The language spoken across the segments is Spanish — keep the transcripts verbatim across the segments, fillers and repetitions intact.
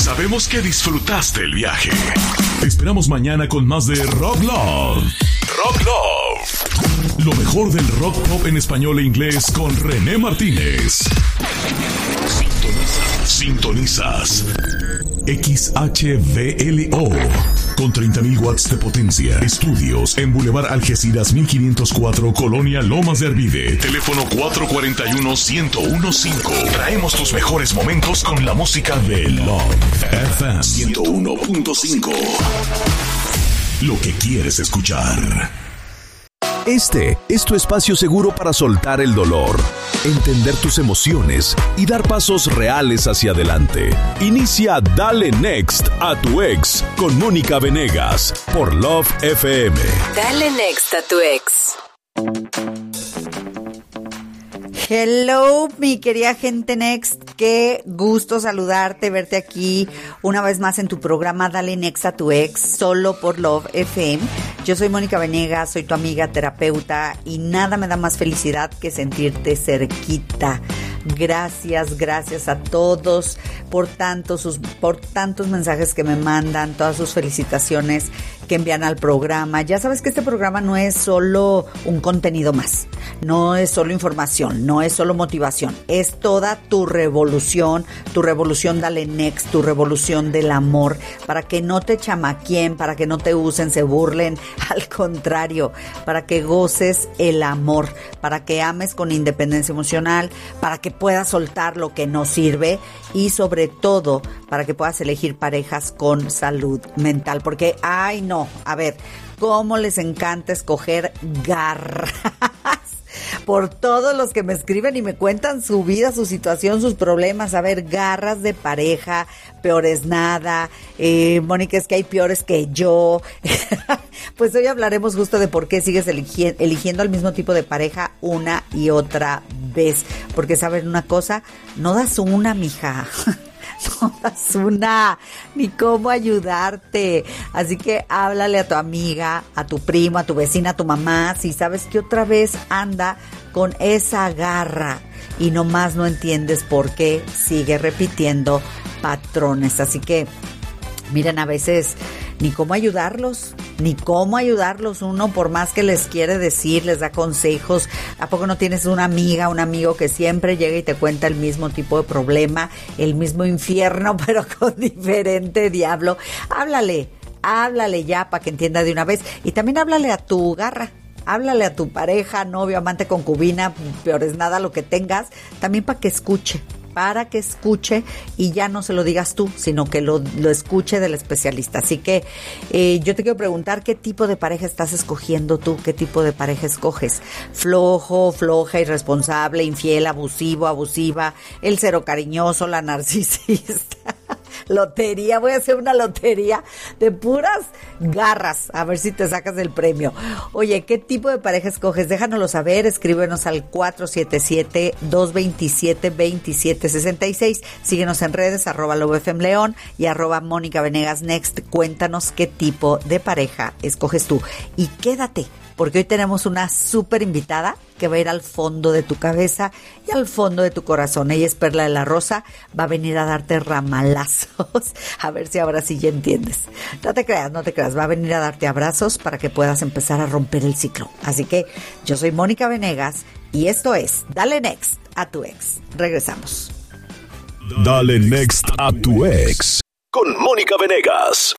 Sabemos que disfrutaste el viaje. Te esperamos mañana con más de Rock Love. Rock Love. Lo mejor del rock pop en español e inglés con René Martínez. Sintonizas. Sintonizas. X H V L O con treinta mil watts de potencia. Estudios en Boulevard Algeciras mil quinientos cuatro, Colonia Lomas de Arvide. Teléfono cuatro cuatro uno, uno cero uno cinco. Traemos tus mejores momentos con la música de Love F M ciento uno punto cinco. Lo que quieres escuchar. Este es tu espacio seguro para soltar el dolor, entender tus emociones y dar pasos reales hacia adelante. Inicia Dale Next a tu ex con Mónica Venegas por Love F M. Dale Next a tu ex. Hello, mi querida gente Next. Qué gusto saludarte, verte aquí una vez más en tu programa Dale Next a tu ex, solo por Love F M. Yo soy Mónica Venegas, soy tu amiga terapeuta y nada me da más felicidad que sentirte cerquita. Gracias, gracias a todos por tantos, sus, por tantos mensajes que me mandan, todas sus felicitaciones que envían al programa. Ya sabes que este programa no es solo un contenido más, no es solo información, no es solo motivación, es toda tu revolución, tu revolución Dale Next, tu revolución del amor, para que no te chamaquien, para que no te usen, se burlen, al contrario, para que goces el amor, para que ames con independencia emocional, para que puedas soltar lo que no sirve y sobre todo para que puedas elegir parejas con salud mental, porque ay no, a ver, cómo les encanta escoger garras por todos los que me escriben y me cuentan su vida, su situación, sus problemas. A ver, garras de pareja, peores nada, eh, Mónica, es que hay peores que yo. Pues hoy hablaremos justo de por qué sigues eligi- eligiendo el mismo tipo de pareja una y otra vez. Porque, ¿saben una cosa? No das una, mija. No das una, ni cómo ayudarte. Así que háblale a tu amiga, a tu primo, a tu vecina, a tu mamá, si sabes que otra vez anda con esa garra y nomás no entiendes por qué sigue repitiendo patrones. Así que, miren, a veces ni cómo ayudarlos, ni cómo ayudarlos. Uno, por más que les quiere decir, les da consejos. ¿A poco no tienes una amiga, un amigo que siempre llega y te cuenta el mismo tipo de problema, el mismo infierno, pero con diferente diablo? Háblale, háblale ya para que entienda de una vez. Y también háblale a tu garra. Háblale a tu pareja, novio, amante, concubina, peor es nada, lo que tengas, también para que escuche. Para que escuche y ya no se lo digas tú, sino que lo, lo escuche del especialista. Así que eh, yo te quiero preguntar qué tipo de pareja estás escogiendo tú, qué tipo de pareja escoges. Flojo, floja, irresponsable, infiel, abusivo, abusiva, el cero cariñoso, la narcisista. Lotería, voy a hacer una lotería de puras garras, a ver si te sacas el premio. Oye, ¿qué tipo de pareja escoges? Déjanoslo saber, escríbenos al cuatro siete siete, dos dos siete, dos siete seis seis. Síguenos en redes, arroba LoveFM León y arroba Mónica Venegas Next. Cuéntanos qué tipo de pareja escoges tú. Y quédate, porque hoy tenemos una súper invitada que va a ir al fondo de tu cabeza y al fondo de tu corazón. Ella es Perla de la Rosa, va a venir a darte ramalazos. A ver si ahora sí ya entiendes. No te creas, no te creas, va a venir a darte abrazos para que puedas empezar a romper el ciclo. Así que yo soy Mónica Venegas y esto es Dale Next a tu ex. Regresamos. Dale Next a tu ex con Mónica Venegas.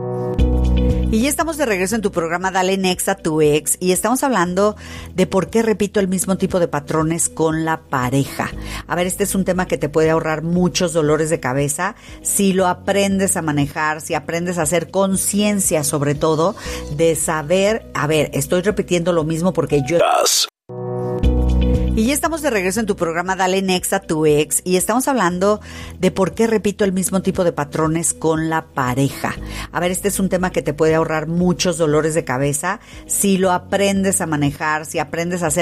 Y ya estamos de regreso en tu programa Dale Next a tu ex y estamos hablando de por qué repito el mismo tipo de patrones con la pareja. A ver, este es un tema que te puede ahorrar muchos dolores de cabeza si lo aprendes a manejar, si aprendes a hacer conciencia sobre todo de saber, a ver, estoy repitiendo lo mismo porque yo... Y ya estamos de regreso en tu programa Dale Next a tu ex y estamos hablando de por qué repito el mismo tipo de patrones con la pareja. A ver, este es un tema que te puede ahorrar muchos dolores de cabeza si lo aprendes a manejar, si aprendes a hacer